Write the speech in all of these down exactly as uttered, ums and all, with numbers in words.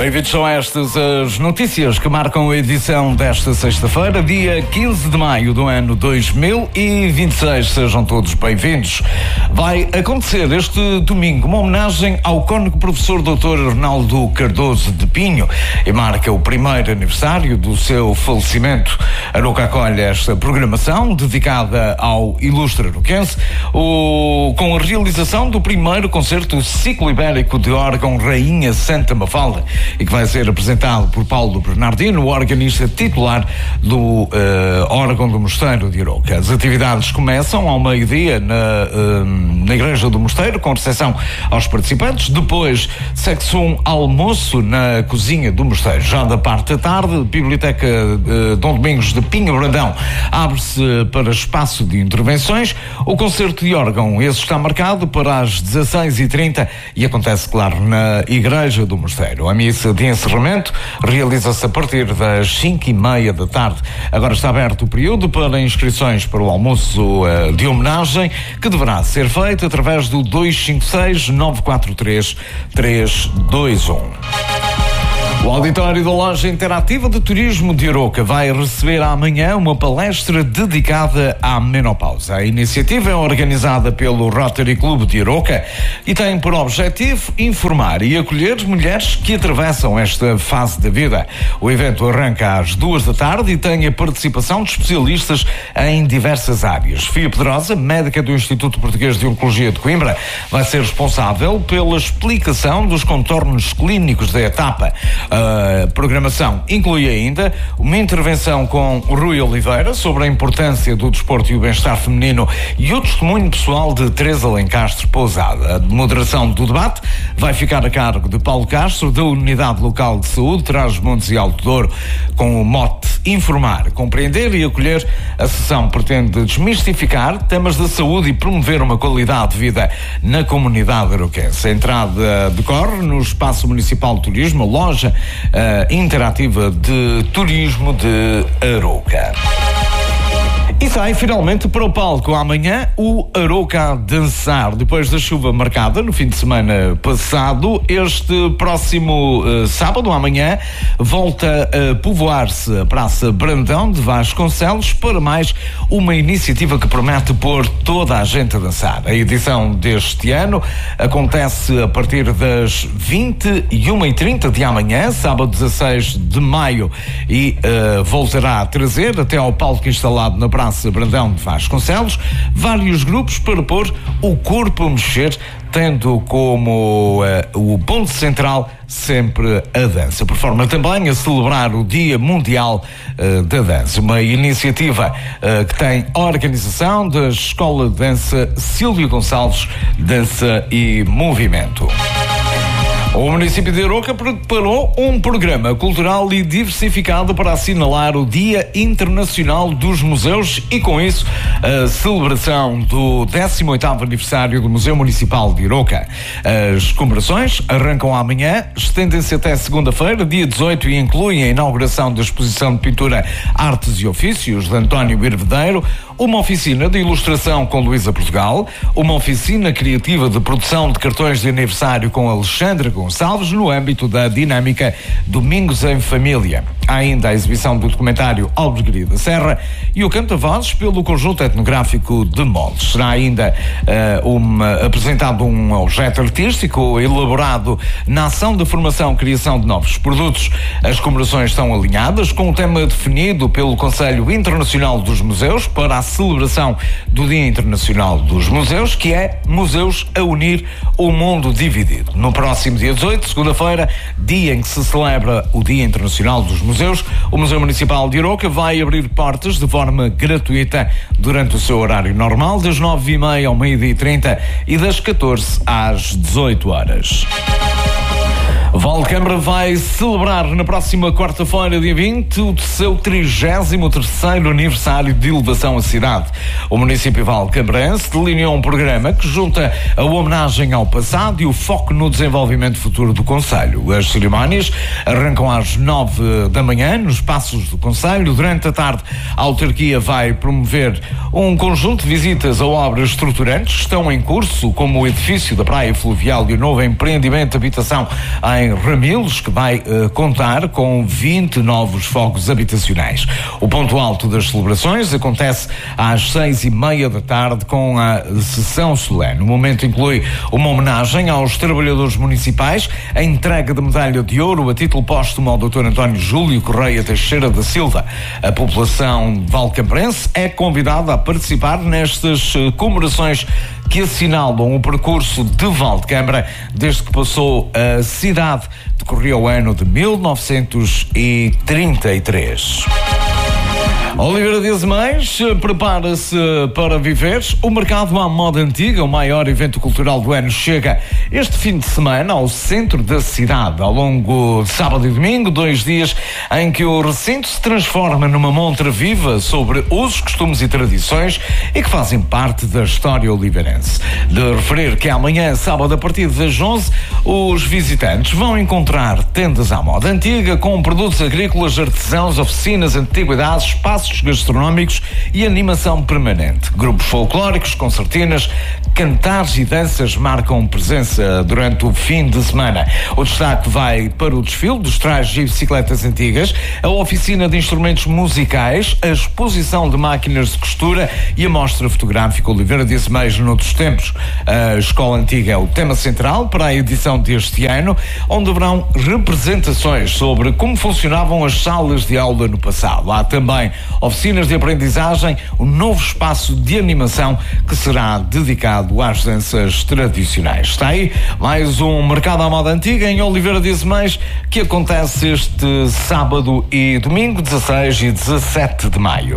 Bem-vindos, são estas as notícias que marcam a edição desta sexta-feira, dia quinze de maio do ano dois mil e vinte e seis. Sejam todos bem-vindos. Vai acontecer este domingo uma homenagem ao cônego professor doutor Arnaldo Cardoso de Pinho e marca o primeiro aniversário do seu falecimento. Arouca acolhe esta programação dedicada ao ilustre arouquense, o, com a realização do primeiro concerto ciclo ibérico de órgão Rainha Santa Mafalda, e que vai ser apresentado por Paulo Bernardino, o organista titular do uh, órgão do Mosteiro de Arouca. As atividades começam ao meio-dia na, uh, na Igreja do Mosteiro, com recepção aos participantes. Depois segue-se um almoço na cozinha do Mosteiro. Já da parte da tarde, a Biblioteca uh, Dom Domingos de Pinha Brandão abre-se para espaço de intervenções. O concerto de órgão, esse está marcado para as dezasseis e trinta e acontece, claro, na Igreja do Mosteiro. A missa de encerramento realiza-se a partir das cinco e meia da tarde. Agora está aberto o período para inscrições para o almoço uh, de homenagem, que deverá ser feito através do dois cinco seis, nove quatro três, três dois um. O auditório da Loja Interativa de Turismo de Arouca vai receber amanhã uma palestra dedicada à menopausa. A iniciativa é organizada pelo Rotary Club de Arouca e tem por objetivo informar e acolher mulheres que atravessam esta fase da vida. O evento arranca às duas da tarde e tem a participação de especialistas em diversas áreas. Fia Pedrosa, médica do Instituto Português de Oncologia de Coimbra, vai ser responsável pela explicação dos contornos clínicos da etapa. A programação inclui ainda uma intervenção com o Rui Oliveira sobre a importância do desporto e o bem-estar feminino e o testemunho pessoal de Teresa Lencastre Pousada. A moderação do debate vai ficar a cargo de Paulo Castro, da Unidade Local de Saúde Trás-os-Montes e Alto Douro, com o mote informar, compreender e acolher. A sessão pretende desmistificar temas de saúde e promover uma qualidade de vida na comunidade arouquense. A entrada decorre no Espaço Municipal de Turismo, loja Uh, interativa de turismo de Arouca. E sai finalmente para o palco amanhã o Arouca a dançar. Depois da chuva marcada no fim de semana passado, este próximo uh, sábado, amanhã, volta a povoar-se a Praça Brandão de Vasconcelos para mais uma iniciativa que promete pôr toda a gente a dançar. A edição deste ano acontece a partir das vinte e uma e trinta de amanhã, sábado dezasseis de maio, e uh, voltará a trazer até ao palco instalado na Praça Brandão de Vasconcelos vários grupos para pôr o corpo a mexer, tendo como uh, o ponto central sempre a dança, por forma também a celebrar o Dia Mundial uh, da Dança, uma iniciativa uh, que tem a organização da Escola de Dança Silvio Gonçalves Dança e Movimento. O município de Arouca preparou um programa cultural e diversificado para assinalar o Dia Internacional dos Museus e, com isso, a celebração do décimo oitavo aniversário do Museu Municipal de Arouca. As comemorações arrancam amanhã, estendem-se até segunda-feira, dia dezoito, e incluem a inauguração da exposição de pintura Artes e Ofícios de António Hervedeiro, uma oficina de ilustração com Luísa Portugal, uma oficina criativa de produção de cartões de aniversário com Alexandra Gonçalves, no âmbito da dinâmica Domingos em Família. Há ainda a exibição do documentário Albergaria da Serra e o canta-vozes pelo conjunto etnográfico de Moldes. Será ainda uh, uma, apresentado um objeto artístico elaborado na ação de formação e criação de novos produtos. As comemorações estão alinhadas com o tema definido pelo Conselho Internacional dos Museus para a celebração do Dia Internacional dos Museus, que é Museus a unir o mundo dividido. No próximo dia dezoito, segunda-feira, dia em que se celebra o Dia Internacional dos Museus, o Museu Municipal de Arouca vai abrir portas de forma gratuita durante o seu horário normal, das nove e meia ao meio-dia e trinta e das catorze às dezoito horas. Valcâmara vai celebrar na próxima quarta-feira, dia vinte, o seu trigésimo terceiro aniversário de elevação à cidade. O município valcambrense delineou um programa que junta a homenagem ao passado e o foco no desenvolvimento futuro do concelho. As cerimónias arrancam às nove da manhã nos passos do concelho. Durante a tarde, a autarquia vai promover um conjunto de visitas a obras estruturantes que estão em curso, como o edifício da Praia Fluvial e o novo empreendimento de habitação em Ramilos, que vai uh, contar com vinte novos fogos habitacionais. O ponto alto das celebrações acontece às seis e meia da tarde com a sessão solene. O momento inclui uma homenagem aos trabalhadores municipais, a entrega da medalha de ouro a título póstumo ao doutor António Júlio Correia Teixeira da Silva. A população valcambrense é convidada a participar nestas uh, comemorações que assinalam o percurso de Valdecâmara desde que passou a cidade, decorria o ano de mil novecentos e trinta e três. Oliveira Dias Mais prepara-se para viver. O Mercado à Moda Antiga, o maior evento cultural do ano, chega este fim de semana ao centro da cidade, ao longo de sábado e domingo, dois dias em que o recinto se transforma numa montra viva sobre usos, costumes e tradições e que fazem parte da história oliveirense. De referir que amanhã, sábado, a partir das onze, os visitantes vão encontrar tendas à moda antiga com produtos agrícolas, artesãos, oficinas, antiguidades, espaços gastronómicos e animação permanente. Grupos folclóricos, concertinas, cantares e danças marcam presença durante o fim de semana. O destaque vai para o desfile dos trajes e bicicletas antigas, a oficina de instrumentos musicais, a exposição de máquinas de costura e a mostra fotográfica Oliveira Dias Mais noutros tempos. A Escola Antiga é o tema central para a edição deste ano, onde haverão representações sobre como funcionavam as salas de aula no passado. Há também oficinas de aprendizagem, um novo espaço de animação que será dedicado às danças tradicionais. Está aí mais um Mercado à Moda Antiga em Oliveira Dias Mais, que acontece este sábado e domingo, dezasseis e dezassete de maio.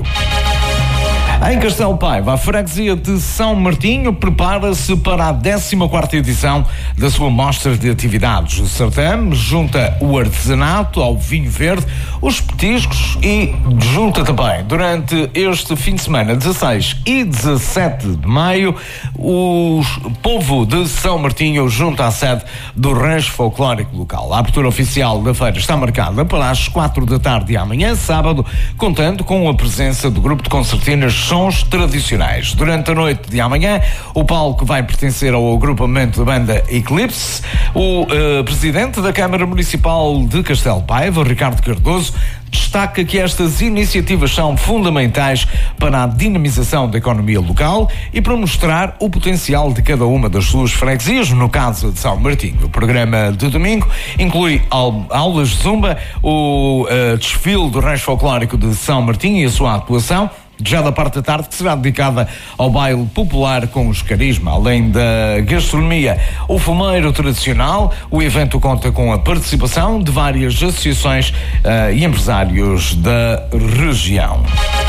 Em Castelo Paiva, a freguesia de São Martinho prepara-se para a décima quarta edição da sua mostra de atividades. O certame junta o artesanato ao vinho verde, os petiscos e junta também, durante este fim de semana, dezasseis e dezassete de maio, o povo de São Martinho junta à sede do rancho folclórico local. A abertura oficial da feira está marcada para as quatro da tarde de amanhã, sábado, contando com a presença do grupo de concertinas Sons Tradicionais. Durante a noite de amanhã, o palco vai pertencer ao agrupamento da banda Eclipse. O uh, presidente da Câmara Municipal de Castelo Paiva, Ricardo Cardoso, destaca que estas iniciativas são fundamentais para a dinamização da economia local e para mostrar o potencial de cada uma das suas freguesias, no caso de São Martinho. O programa de domingo inclui aulas de zumba, o uh, desfile do rancho folclórico de São Martinho e a sua atuação, já da parte da tarde, que será dedicada ao baile popular com os carisma. Além da gastronomia, o fumeiro tradicional, o evento conta com a participação de várias associações uh, e empresários da região.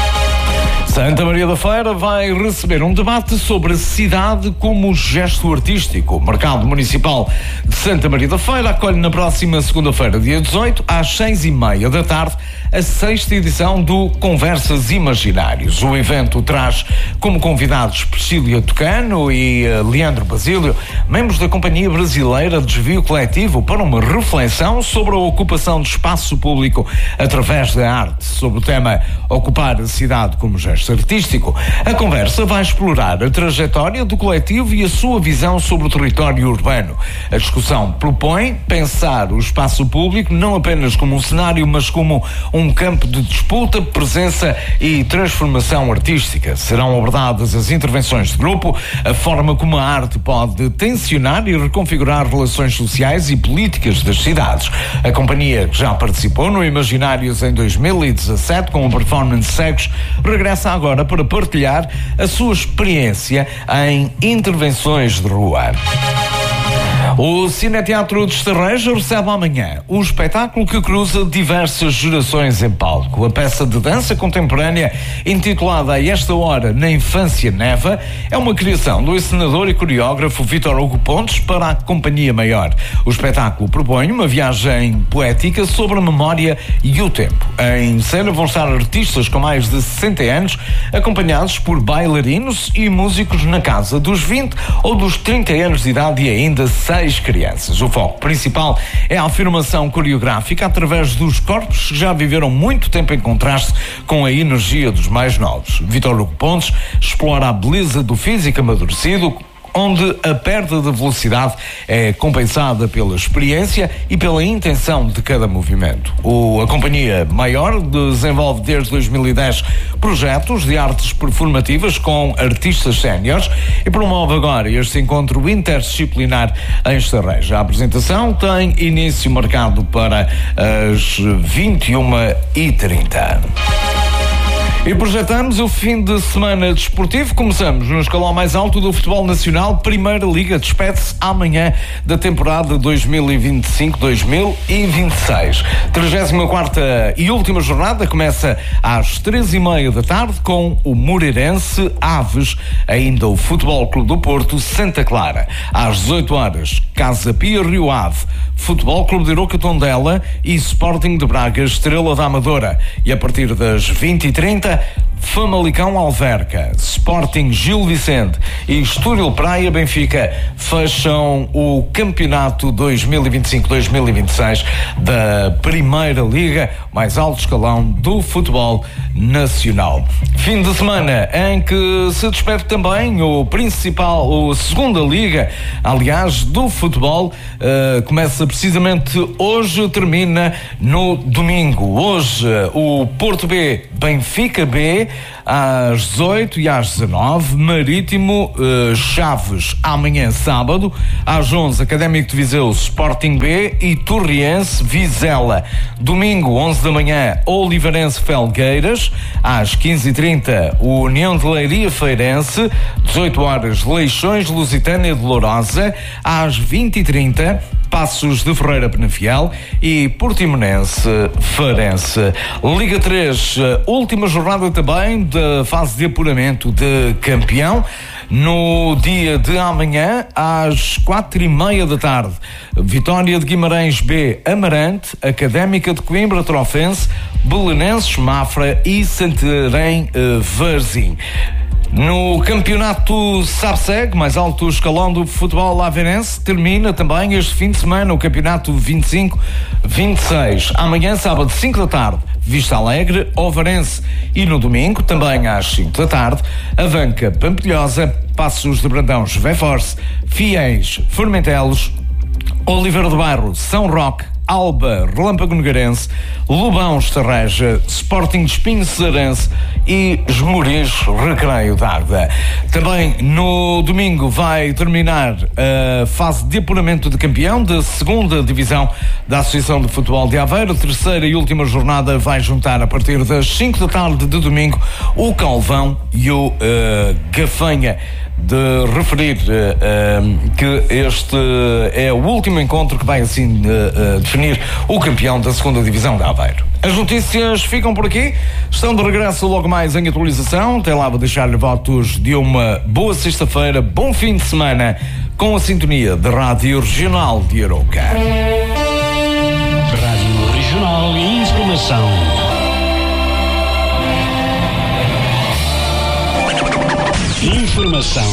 Santa Maria da Feira vai receber um debate sobre a cidade como gesto artístico. O Mercado Municipal de Santa Maria da Feira acolhe na próxima segunda-feira, dia dezoito, às seis e meia da tarde, a sexta edição do Conversas Imaginários. O evento traz como convidados Priscília Tocano e uh, Leandro Basílio, membros da Companhia Brasileira de Desvio Coletivo, para uma reflexão sobre a ocupação de espaço público através da arte. Sobre o tema Ocupar a Cidade como Gesto Artístico, a conversa vai explorar a trajetória do coletivo e a sua visão sobre o território urbano. A discussão propõe pensar o espaço público não apenas como um cenário, mas como um campo de disputa, presença e transformação artística. Serão abordadas as intervenções de grupo, a forma como a arte pode tensionar e reconfigurar relações sociais e políticas das cidades. A companhia, que já participou no Imaginários em dois mil e dezassete com a performance Cegos, regressa agora para partilhar a sua experiência em intervenções de rua. O Cineteatro de Estarreja recebe amanhã um espetáculo que cruza diversas gerações em palco. A peça de dança contemporânea, intitulada A Esta Hora na Infância Neva, é uma criação do encenador e coreógrafo Vítor Hugo Pontes para a Companhia Maior. O espetáculo propõe uma viagem poética sobre a memória e o tempo. Em cena vão estar artistas com mais de sessenta anos, acompanhados por bailarinos e músicos na casa dos vinte ou dos trinta anos de idade e ainda seis crianças. O foco principal é a afirmação coreográfica através dos corpos que já viveram muito tempo em contraste com a energia dos mais novos. Vítor Hugo Pontes explora a beleza do físico amadurecido, onde a perda de velocidade é compensada pela experiência e pela intenção de cada movimento. O, a companhia Maior desenvolve desde dois mil e dez projetos de artes performativas com artistas séniores e promove agora este encontro interdisciplinar em Estarreja. A apresentação tem início marcado para as vinte e uma e trinta. E projetamos o fim de semana desportivo. Começamos no escalão mais alto do futebol nacional. Primeira Liga despede-se amanhã da temporada dois mil e vinte e cinco dois mil e vinte e seis. trigésima quarta e última jornada começa às três e meia da tarde com o Moreirense Aves, ainda o Futebol Clube do Porto Santa Clara. Às dezoito horas, Casa Pia Rio Ave, Futebol Clube de Arouca Tondela e Sporting de Braga Estrela da Amadora. E a partir das vinte e trinta, Famalicão Alverca, Sporting Gil Vicente e Estoril Praia Benfica fecham o campeonato dois mil e vinte e cinco dois mil e vinte e seis da Primeira Liga, mais alto escalão do futebol nacional. Fim de semana em que se despede também o principal, a segunda liga, aliás, do futebol. Uh, começa precisamente hoje, termina no domingo. Hoje o Porto B, Benfica B, às dezoito e às dezanove, Marítimo uh, Chaves amanhã sábado, às onze Académico de Viseu Sporting B e Torriense Vizela. Domingo onze da manhã Oliveirense Felgueiras, às quinze e trinta o União de Leiria Feirense, dezoito horas Leixões Lusitânia de Lourosa, às vinte e trinta Passos de Ferreira Penafiel e Portimonense Farense. Liga três, última jornada também da fase de apuramento de campeão. No dia de amanhã, às quatro e meia da tarde, Vitória de Guimarães B, Amarante, Académica de Coimbra Trofense, Belenenses Mafra e Santarém uh, Varzim. No campeonato SABSEG, mais alto escalão do futebol aveirense, termina também este fim de semana o campeonato vinte e cinco vinte e seis. Amanhã, sábado, cinco da tarde, Vista Alegre, Ovarense. E no domingo, também às cinco da tarde, Avanca Pampilhosa, Passos de Brandão, Veforce, Fiéis, Formentelos, Oliveira do Bairro, São Roque, Alba, Relâmpago Nogueirense, Lobão Estarreja, Sporting de Espinho Cesarense e Esmoriz Recreio d'Água. Também no domingo vai terminar a fase de apuramento de campeão da segunda divisão da Associação de Futebol de Aveiro. A terceira e última jornada vai juntar a partir das cinco da tarde de domingo o Calvão e o uh, Gafanha. De referir uh, uh, que este é o último encontro que vai assim uh, uh, definir o campeão da segunda divisão de Aveiro. As notícias ficam por aqui, estão de regresso logo mais em atualização. Até lá vou deixar-lhe votos de uma boa sexta-feira, bom fim de semana com a sintonia da Rádio Regional de Arouca. Rádio Regional e Informação. Informação.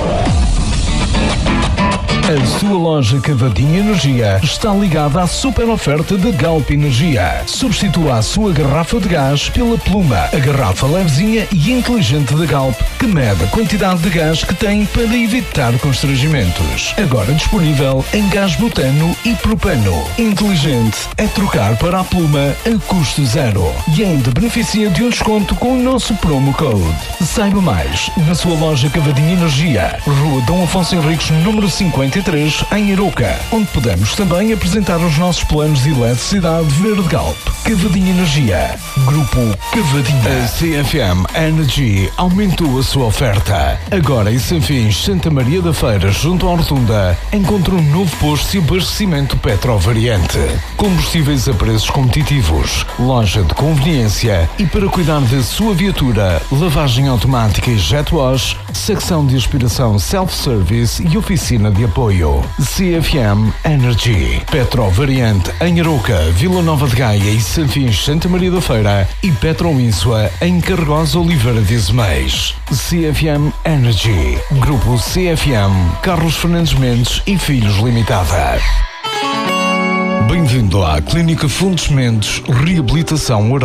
A sua loja Cavadinha Energia está ligada à super oferta da Galp Energia. Substitua a sua garrafa de gás pela Pluma, a garrafa levezinha e inteligente da Galp, que mede a quantidade de gás que tem para evitar constrangimentos. Agora disponível em gás butano e propano. Inteligente é trocar para a Pluma a custo zero. E ainda beneficia de um desconto com o nosso promo code. Saiba mais na sua loja Cavadinha Energia, Rua Dom Afonso Henriques, número cinquenta e três, em Arouca, onde podemos também apresentar os nossos planos de eletricidade verde Galp. Cavadinha Energia, Grupo Cavadinha. A C F M Energy aumentou a sua oferta. Agora em Sanfins, Santa Maria da Feira, junto à Rotunda, encontra um novo posto de abastecimento Petrovariante. Combustíveis a preços competitivos, loja de conveniência e para cuidar da sua viatura, lavagem automática e jet wash, secção de aspiração self-service e oficina de apoio. C F M Energy. Petrovariante em Arouca, Vila Nova de Gaia e Sanfins, Santa Maria da Feira e Petroínsua em Carregosa, Oliveira de Azeméis. C F M Energy. Grupo C F M, Carlos Fernandes Mendes e Filhos Limitada. Bem-vindo à Clínica Fontes Mendes Reabilitação Oral.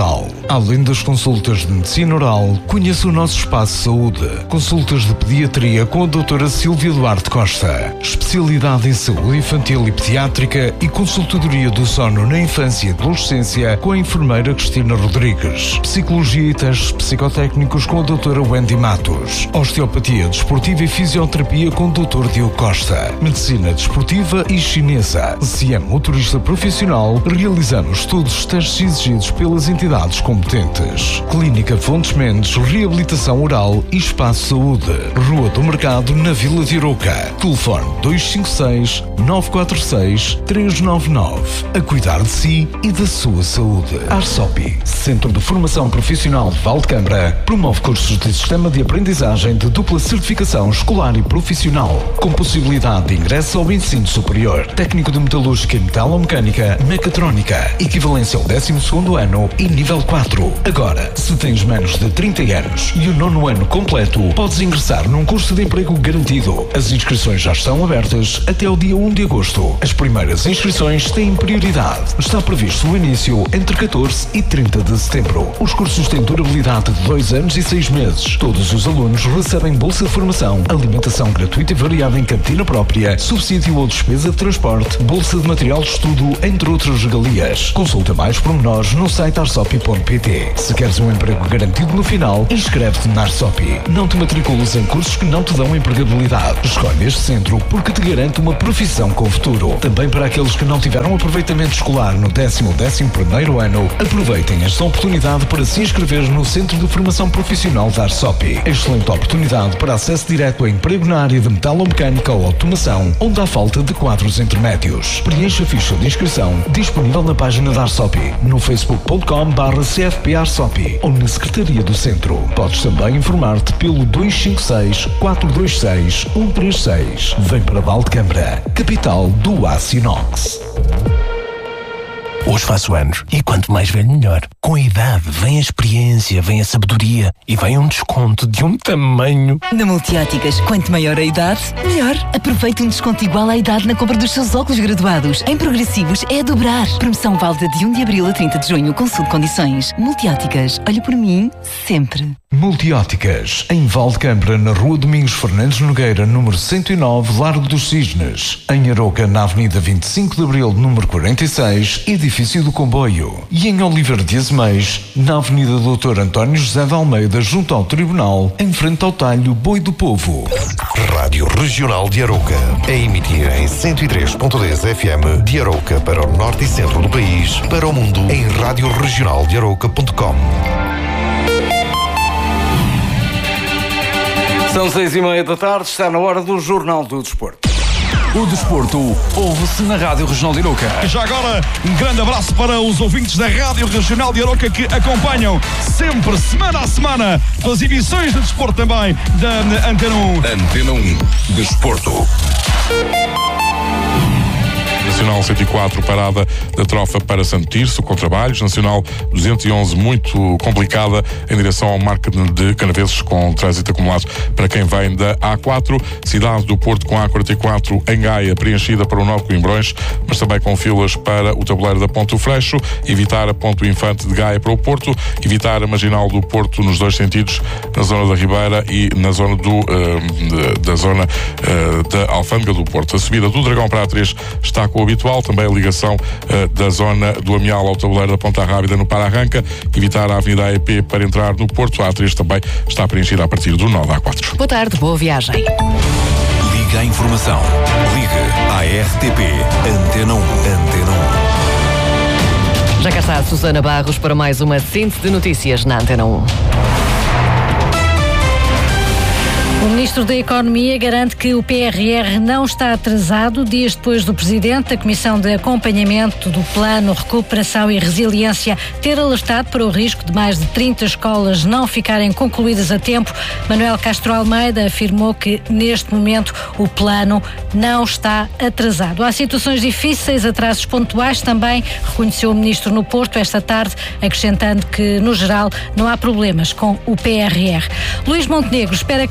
Além das consultas de medicina oral, conheça o nosso espaço de saúde. Consultas de pediatria com a doutora Silvia Duarte Costa. Especialidade em saúde infantil e pediátrica e consultadoria do sono na infância e adolescência com a enfermeira Cristina Rodrigues. Psicologia e testes psicotécnicos com a doutora Wendy Matos. Osteopatia desportiva e fisioterapia com o doutor Diogo Costa. Medicina desportiva e chinesa. Se é motorista profissional, realizamos todos os testes exigidos pelas entidades competentes. Clínica Fontes Mendes, reabilitação oral e espaço saúde. Rua do Mercado, na Vila de Arouca. Telefone dois cinco seis, nove quatro seis, três nove nove. A cuidar de si e da sua saúde. Arsopi, Centro de Formação Profissional de Valdecambra, promove cursos de sistema de aprendizagem de dupla certificação escolar e profissional, com possibilidade de ingresso ao ensino superior. Técnico de metalúrgica e metalomecânica, mecatrónica, equivalência ao décimo segundo ano e nível quatro. Agora, se tens menos de trinta anos e o nono ano completo, podes ingressar num curso de emprego garantido. As inscrições já estão abertas até ao dia um de agosto. As primeiras inscrições têm prioridade. Está previsto o início entre catorze e trinta de setembro. Os cursos têm durabilidade de dois anos e seis meses. Todos os alunos recebem bolsa de formação, alimentação gratuita e variada em cantina própria, subsídio ou despesa de transporte, bolsa de material de estudo, entre outras regalias. Consulta mais pormenores no site arsopi ponto pt. Se queres um emprego garantido no final, inscreve-te na Arsopi. Não te matricules em cursos que não te dão empregabilidade. Escolhe este centro porque te garante uma profissão com futuro. Também para aqueles que não tiveram aproveitamento escolar no décimo ou décimo primeiro ano, aproveitem esta oportunidade para se inscrever no Centro de Formação Profissional da Arsopi. Excelente oportunidade para acesso direto a emprego na área de metalomecânica ou automação, onde há falta de quadros intermédios. Preencha a ficha de inscrição disponível na página da Arsopi, no facebook ponto com barra c f p arsopi ou na Secretaria do Centro. Podes também informar-te pelo dois cinco seis, quatro dois seis, um três seis. Vem para Valdecambra, capital do aço inox. Hoje faço anos e quanto mais velho melhor. Com a idade vem a experiência, vem a sabedoria e vem um desconto de um tamanho. Na Multióticas, quanto maior a idade, melhor. Aproveite um desconto igual à idade na compra dos seus óculos graduados. Em progressivos é a dobrar. Promoção válida de um de abril a trinta de junho. Consulte condições. Multióticas, olhe por mim sempre. Multióticas, em Valdecambra, na Rua Domingos Fernandes Nogueira, número cento e nove, Largo dos Cisnes. Em Arouca, na Avenida vinte e cinco de abril, número quarenta e seis, Edifício do Comboio. E em Oliveira de Azeméis, na Avenida doutor António José de Almeida, junto ao Tribunal, em frente ao talho Boi do Povo. Rádio Regional de Arouca, a emitir em cento e três ponto dez F M de Arouca para o norte e centro do país, para o mundo em rádio regional de arouca ponto com. São seis e meia da tarde, está na hora do Jornal do Desporto. O desporto ouve-se na Rádio Regional de Arouca. Já agora, um grande abraço para os ouvintes da Rádio Regional de Arouca que acompanham sempre, semana a semana, as emissões de desporto também da Antena um. Antena um, Desporto. Nacional cento e quatro, parada da trofa para Santo Tirso, com trabalhos. Nacional duzentos e onze, muito complicada, em direção ao Marca de Canaveses, com trânsito acumulado para quem vem da A quatro. Cidade do Porto com A quarenta e quatro em Gaia, preenchida para o Nó de Coimbrões, mas também com filas para o tabuleiro da Ponte do Freixo. Evitar a Ponte do Infante de Gaia para o Porto. Evitar a Marginal do Porto nos dois sentidos, na zona da Ribeira e na zona do, uh, da zona uh, da Alfândega do Porto. A subida do Dragão para a A três está com o habitual, também a ligação uh, da zona do Amial ao tabuleiro da Ponta Rábida no Para-Arranca. Evitar a Avenida A E P para entrar no Porto. A A três também está preenchida a partir do nó da A quatro. Boa tarde, boa viagem. Liga a informação. Liga à R T P Antena um. Antena um. Já cá está a Susana Barros para mais uma síntese de notícias na Antena um. O Ministro da Economia garante que o P R R não está atrasado, dias depois do Presidente da Comissão de Acompanhamento do Plano Recuperação e Resiliência ter alertado para o risco de mais de trinta escolas não ficarem concluídas a tempo. Manuel Castro Almeida afirmou que, neste momento, o plano não está atrasado. Há situações difíceis, atrasos pontuais também, reconheceu o Ministro no Porto esta tarde, acrescentando que, no geral, não há problemas com o P R R. Luís Montenegro espera que nas próximas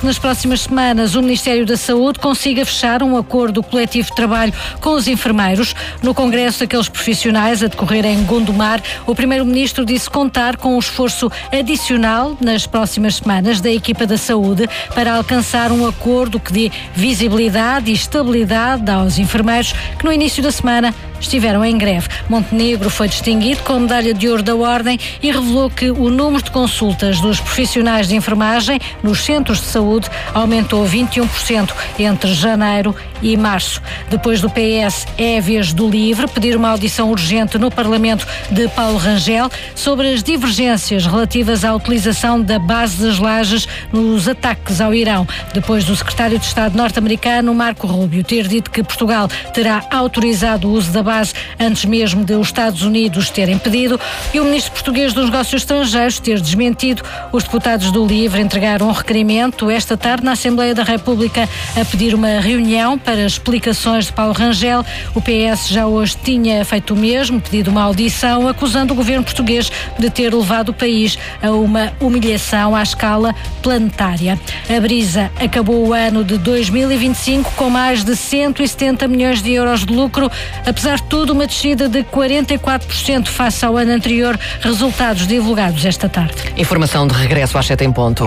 próximas semanas o Ministério da Saúde consiga fechar um acordo coletivo de trabalho com os enfermeiros. No Congresso daqueles profissionais a decorrer em Gondomar, o Primeiro-Ministro disse contar com um esforço adicional nas próximas semanas da equipa da saúde para alcançar um acordo que dê visibilidade e estabilidade aos enfermeiros que no início da semana estiveram em greve. Montenegro foi distinguido com a medalha de ouro da Ordem e revelou que o número de consultas dos profissionais de enfermagem nos centros de saúde aumentou vinte e um por cento entre janeiro e março. Depois do P S, é a vez do LIVRE pedir uma audição urgente no Parlamento de Paulo Rangel sobre as divergências relativas à utilização da base das Lajes nos ataques ao Irão, depois do secretário de Estado norte-americano Marco Rubio ter dito que Portugal terá autorizado o uso da base antes mesmo de os Estados Unidos terem pedido, e o ministro português dos Negócios Estrangeiros ter desmentido. Os deputados do LIVRE entregaram um requerimento esta tarde na Assembleia da República a pedir uma reunião para explicações de Paulo Rangel. O P S já hoje tinha feito o mesmo, pedido uma audição, acusando o governo português de ter levado o país a uma humilhação à escala planetária. A Brisa acabou o ano de dois mil e vinte e cinco com mais de cento e setenta milhões de euros de lucro, apesar de tudo uma descida de quarenta e quatro por cento face ao ano anterior, resultados divulgados esta tarde. Informação de regresso às sete em ponto.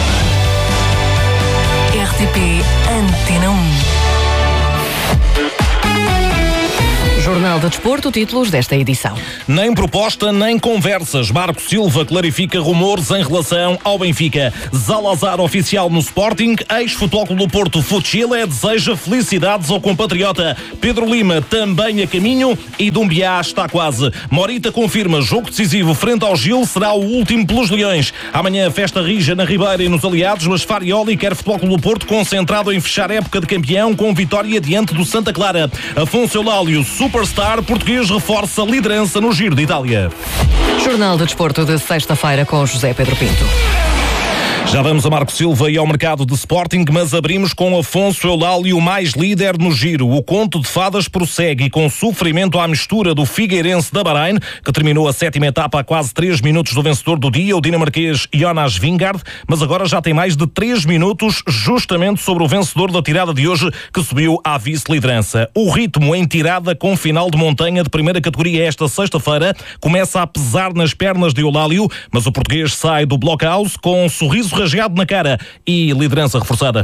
R T P Antena um. Jornal de Desporto, títulos desta edição. Nem proposta, nem conversas. Marco Silva clarifica rumores em relação ao Benfica. Zalazar oficial no Sporting. Ex-Futebol Clube do Porto, Futchile, deseja felicidades ao compatriota. Pedro Lima também a caminho e Dumbiá está quase. Morita confirma jogo decisivo frente ao Gil, será o último pelos Leões. Amanhã festa rija na Ribeira e nos Aliados, mas Farioli quer Futebol Clube do Porto concentrado em fechar a época de campeão com vitória diante do Santa Clara. Afonso Eulálio, superstar português, reforça a liderança no Giro de Itália. Jornal de Desporto de sexta-feira com José Pedro Pinto. Já vamos a Marco Silva e ao mercado de Sporting, mas abrimos com Afonso Eulálio, mais líder no Giro. O conto de fadas prossegue e com sofrimento à mistura do Figueirense da Bahrein, que terminou a sétima etapa a quase três minutos do vencedor do dia, o dinamarquês Jonas Vingegaard, mas agora já tem mais de três minutos justamente sobre o vencedor da tirada de hoje, que subiu à vice-liderança. O ritmo em tirada com final de montanha de primeira categoria esta sexta-feira começa a pesar nas pernas de Eulálio, mas o português sai do blockhouse com um sorriso rasgado na cara e liderança reforçada.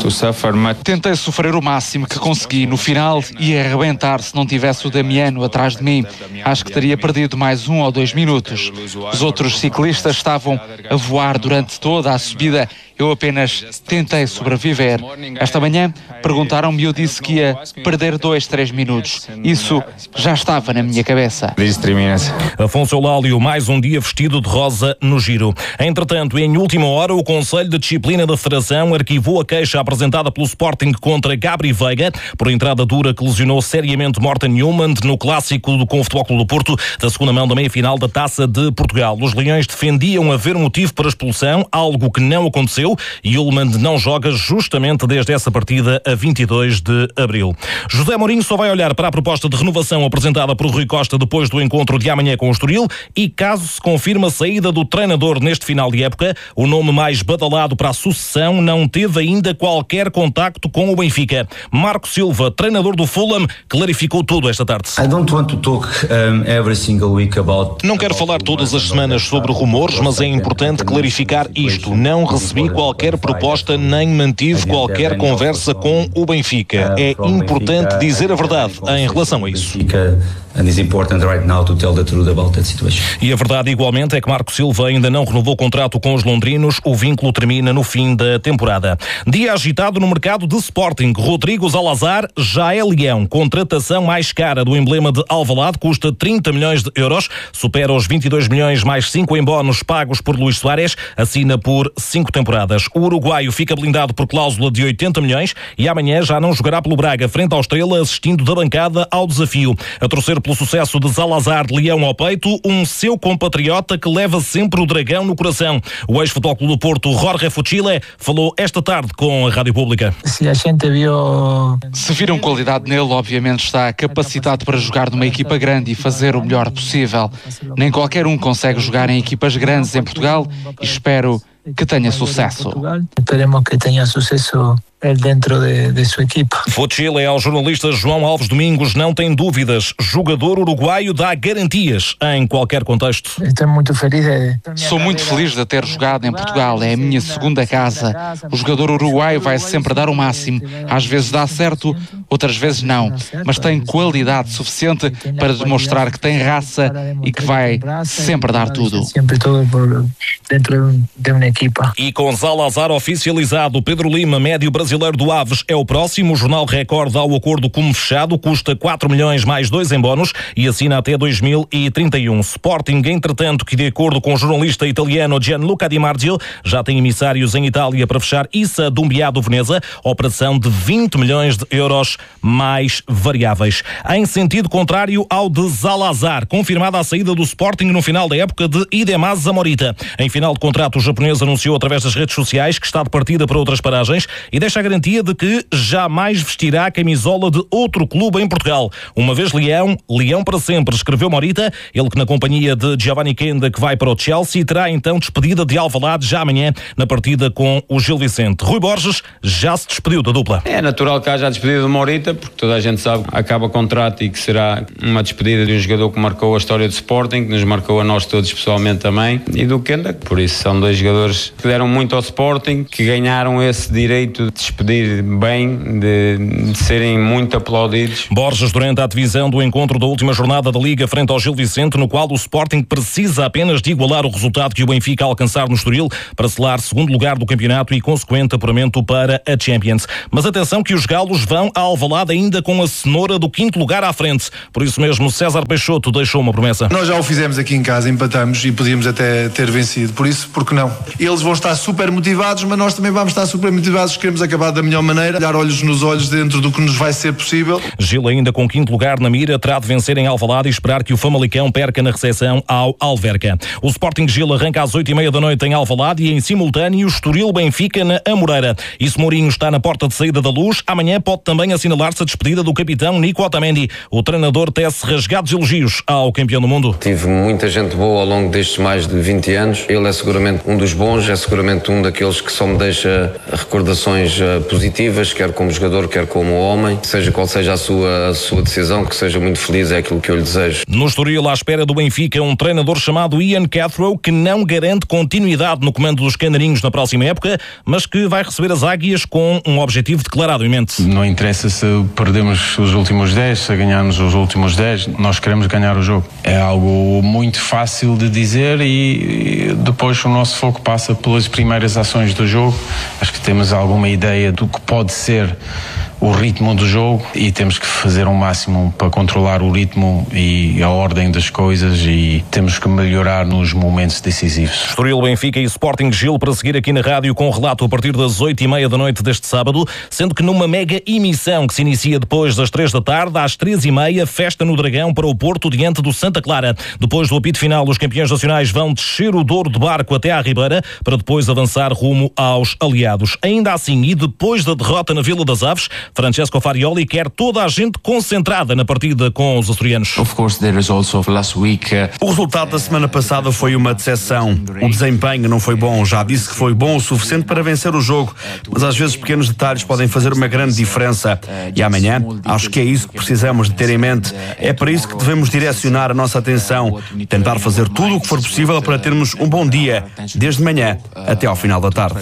Tentei sofrer o máximo que consegui no final e arrebentar se não tivesse o Damiano atrás de mim. Acho que teria perdido mais um ou dois minutos. Os outros ciclistas estavam a voar durante toda a subida. Eu apenas tentei sobreviver. Esta manhã perguntaram-me e eu disse que ia perder dois, três minutos. Isso já estava na minha cabeça. Afonso Eulálio, mais um dia vestido de rosa no Giro. Entretanto, em última hora, o Conselho de Disciplina da Federação arquivou a queixa apresentada pelo Sporting contra Gabri Veiga por entrada dura que lesionou seriamente Morten Newman no clássico do com o Futebol Clube do Porto da segunda mão da meia-final da Taça de Portugal. Os Leões defendiam haver motivo para expulsão, algo que não aconteceu, e Ullmann não joga justamente desde essa partida a vinte e dois de abril. José Mourinho só vai olhar para a proposta de renovação apresentada por Rui Costa depois do encontro de amanhã com o Estoril e caso se confirme a saída do treinador neste final de época, o nome mais badalado para a sucessão não teve ainda qualquer contacto com o Benfica. Marco Silva, treinador do Fulham, clarificou tudo esta tarde. Não quero falar todas as semanas sobre rumores, mas é importante clarificar isto. Não recebi qualquer proposta nem mantive qualquer conversa com o Benfica. É importante dizer a verdade em relação a isso. E a verdade igualmente é que Marco Silva ainda não renovou o contrato com os londrinos, o vínculo termina no fim da temporada. Dia agitado no mercado de Sporting. Rodrigo Zalazar já é leão. Contratação mais cara do emblema de Alvalade, custa trinta milhões de euros, supera os vinte e dois milhões mais cinco em bónus pagos por Luís Soares, assina por cinco temporadas. O uruguaio fica blindado por cláusula de oitenta milhões e amanhã já não jogará pelo Braga frente ao Estrela, assistindo da bancada ao desafio. A torcer pelo sucesso de Zalazar de leão ao peito, um seu compatriota que leva sempre o dragão no coração. O ex-Futebol Clube do Porto, Jorge Futchile, falou esta tarde com a Rádio Pública. Se a gente viu... Se viram qualidade nele, obviamente está capacitado para jogar numa equipa grande e fazer o melhor possível. Nem qualquer um consegue jogar em equipas grandes em Portugal e espero que tenha sucesso. Esperemos que tenha sucesso dentro de, de sua equipa. Futchile ao jornalista João Alves Domingos, não tem dúvidas, jogador uruguaio dá garantias em qualquer contexto. Estou muito feliz. De... Sou muito feliz de ter jogado em Portugal, é a minha segunda casa. O jogador uruguaio vai sempre dar o máximo, às vezes dá certo, outras vezes não, mas tem qualidade suficiente para demonstrar que tem raça e que vai sempre dar tudo. Sempre tudo por dentro de uma equipa. E com Zalazar oficializado, Pedro Lima, médio brasileiro do Aves, é o próximo. O Jornal Record dá o acordo como fechado, custa quatro milhões mais dois em bónus e assina até dois mil e trinta e um. Sporting, entretanto, que de acordo com o jornalista italiano Gianluca Di Marzio, já tem emissários em Itália para fechar Issa Doumbia do Veneza, operação de vinte milhões de euros mais variáveis. Em sentido contrário ao de Zalazar, confirmada a saída do Sporting no final da época de Idemaz Zamorita. Em final de contrato, o japonês anunciou através das redes sociais que está de partida para outras paragens e deixa a garantia de que jamais vestirá a camisola de outro clube em Portugal. Uma vez Leão, Leão para sempre, escreveu Morita, ele que na companhia de Giovanni Kenda, que vai para o Chelsea, terá então despedida de Alvalade já amanhã na partida com o Gil Vicente. Rui Borges já se despediu da dupla. É natural que haja a despedida de Morita, porque toda a gente sabe que acaba o contrato e que será uma despedida de um jogador que marcou a história do Sporting, que nos marcou a nós todos pessoalmente também, e do Kenda. Por isso são dois jogadores que deram muito ao Sporting, que ganharam esse direito de despedir bem, de, de serem muito aplaudidos. Borges, durante a divisão do encontro da última jornada da Liga frente ao Gil Vicente, no qual o Sporting precisa apenas de igualar o resultado que o Benfica alcançar no Estoril para selar segundo lugar do campeonato e consequente apuramento para a Champions. Mas atenção que os galos vão a Alvalade ainda com a cenoura do quinto lugar à frente. Por isso mesmo, César Peixoto deixou uma promessa. Nós já o fizemos aqui em casa, empatamos e podíamos até ter vencido. Por isso, por que não? Eles vão estar super motivados, mas nós também vamos estar super motivados. Queremos acabar da melhor maneira, olhar olhos nos olhos dentro do que nos vai ser possível. Gil, ainda com quinto lugar na mira, terá de vencer em Alvalade e esperar que o Famalicão perca na recepção ao Alverca. O Sporting Gil arranca às oito e meia da noite em Alvalade e em simultâneo Estoril Benfica na Amoreira. E se Mourinho está na porta de saída da Luz, amanhã pode também assinalar-se a despedida do capitão Nico Otamendi. O treinador tece rasgados elogios ao campeão do mundo. Tive muita gente boa ao longo destes mais de vinte anos. Ele é seguramente um dos bons, é seguramente um daqueles que só me deixa recordações positivas, quer como jogador, quer como homem. Seja qual seja a sua, a sua decisão, que seja muito feliz, é aquilo que eu lhe desejo. No Estoril, à espera do Benfica, um treinador chamado Ian Cathro, que não garante continuidade no comando dos canarinhos na próxima época, mas que vai receber as águias com um objetivo declarado em mente. Não interessa se perdemos os últimos dez, se ganhamos os últimos dez, nós queremos ganhar o jogo. É algo muito fácil de dizer e depois o nosso foco passa pelas primeiras ações do jogo. Acho que temos alguma ideia do que pode ser o ritmo do jogo e temos que fazer o máximo para controlar o ritmo e a ordem das coisas e temos que melhorar nos momentos decisivos. Estoril, Benfica e Sporting Gil para seguir aqui na rádio com o relato a partir das oito e meia da noite deste sábado, sendo que numa mega emissão que se inicia depois das três da tarde, às três e meia, festa no Dragão para o Porto diante do Santa Clara. Depois do apito final, os campeões nacionais vão descer o Douro de barco até à Ribeira para depois avançar rumo aos aliados. Ainda assim, e depois da derrota na Vila das Aves, Francesco Farioli quer toda a gente concentrada na partida com os açorianos. O resultado da semana passada foi uma decepção. O desempenho não foi bom. Já disse que foi bom o suficiente para vencer o jogo, mas às vezes pequenos detalhes podem fazer uma grande diferença. E amanhã, acho que é isso que precisamos de ter em mente. É para isso que devemos direcionar a nossa atenção. Tentar fazer tudo o que for possível para termos um bom dia, desde manhã até ao final da tarde.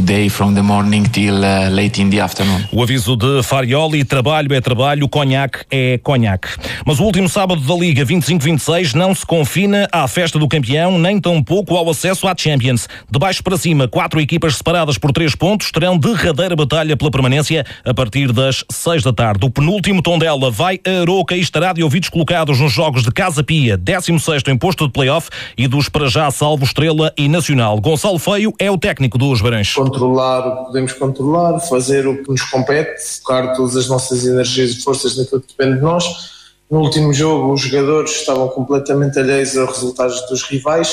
O aviso de Farioli, trabalho é trabalho, conhaque é conhaque. Mas o último sábado da Liga vinte e cinco vinte e seis não se confina à festa do campeão, nem tampouco ao acesso à Champions. De baixo para cima, quatro equipas separadas por três pontos terão derradeira batalha pela permanência a partir das seis da tarde. O penúltimo Tondela vai a Aroca e estará de ouvidos colocados nos jogos de Casa Pia, décimo sexto em posto de play-off e dos para já salvo Estrela e Nacional. Gonçalo Feio é o técnico dos Barões. Controlar o que podemos controlar, fazer o que nos compete, focar todas as nossas energias e forças naquilo que depende de nós. No último jogo os jogadores estavam completamente alheios aos resultados dos rivais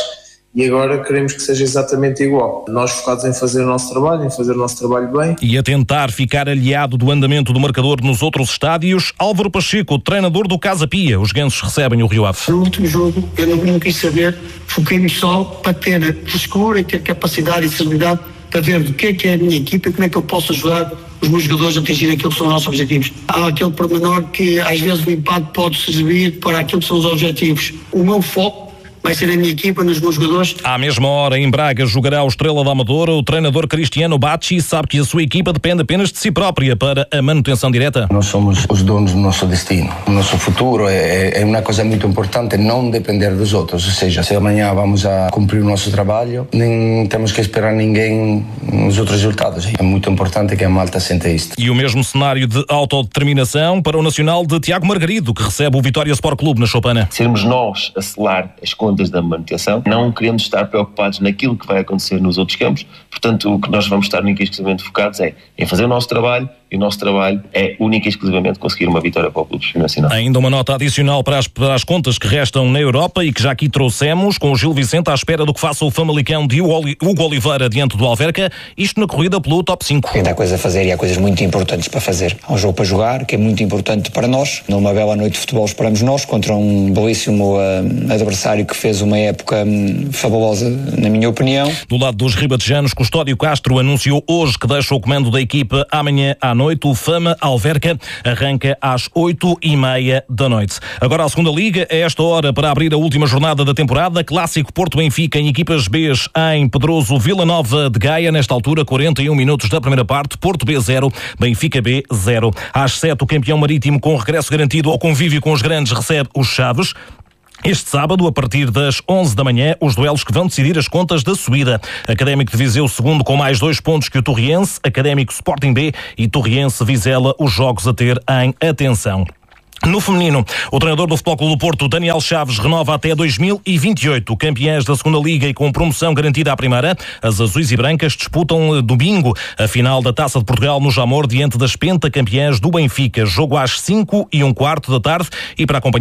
e agora queremos que seja exatamente igual. Nós focados em fazer o nosso trabalho, em fazer o nosso trabalho bem. E a tentar ficar aliado do andamento do marcador nos outros estádios, Álvaro Pacheco, treinador do Casa Pia. Os gansos recebem o Rio Ave. No último jogo, eu não, não quis saber, foquei-me só para ter frescura e ter capacidade e facilidade para ver do que é que é a minha equipa e como é que eu posso ajudar os meus jogadores a atingir aquilo que são os nossos objetivos. Há aquele pormenor que às vezes o impacto pode servir para aquilo que são os objetivos. O meu foco vai ser a minha equipa, nos meus jogadores. À mesma hora, em Braga, jogará o Estrela da Amadora. O treinador Cristiano Bacci sabe que a sua equipa depende apenas de si própria para a manutenção direta. Nós somos os donos do nosso destino. O nosso futuro é, é uma coisa muito importante, não depender dos outros. Ou seja, se amanhã vamos a cumprir o nosso trabalho, nem temos que esperar ninguém nos outros resultados. É muito importante que a malta sente isto. E o mesmo cenário de autodeterminação para o Nacional de Tiago Margarido, que recebe o Vitória Sport Clube na Choupana. Sermos nós a selar as contas da manutenção, não queremos estar preocupados naquilo que vai acontecer nos outros campos, portanto o que nós vamos estar única e exclusivamente focados é em fazer o nosso trabalho, e o nosso trabalho é única e exclusivamente conseguir uma vitória para o Clube Nacional. Ainda uma nota adicional para as, para as contas que restam na Europa e que já aqui trouxemos, com o Gil Vicente à espera do que faça o Famalicão de Hugo Oliveira diante do Alverca, isto na corrida pelo top cinco. Ainda há coisa a fazer e há coisas muito importantes para fazer. Há um jogo para jogar, que é muito importante para nós. Numa bela noite de futebol esperamos nós, contra um belíssimo uh, adversário que fez uma época um, fabulosa, na minha opinião. Do lado dos ribatejanos, Custódio Castro anunciou hoje que deixa o comando da equipa amanhã à noite. O Fama Alverca arranca às oito e meia da noite. Agora a segunda Liga, a esta hora, para abrir a última jornada da temporada, Clássico Porto-Benfica em equipas B em Pedroso, Vila Nova de Gaia, nesta altura, quarenta e um minutos da primeira parte, Porto B zero, Benfica B zero. Às sete, o campeão marítimo com regresso garantido ao convívio com os grandes recebe os Chaves. Este sábado, a partir das onze da manhã, os duelos que vão decidir as contas da subida. Académico de Viseu, segundo, com mais dois pontos que o Torriense. Académico Sporting B e Torriense Vizela, os jogos a ter em atenção. No feminino, o treinador do Futebol Clube do Porto, Daniel Chaves, renova até dois mil e vinte e oito. Campeãs da segunda Liga e com promoção garantida à primeira, as azuis e brancas disputam domingo a final da Taça de Portugal no Jamor diante das pentacampeãs do Benfica. Jogo às cinco e um quarto da tarde e para acompanhar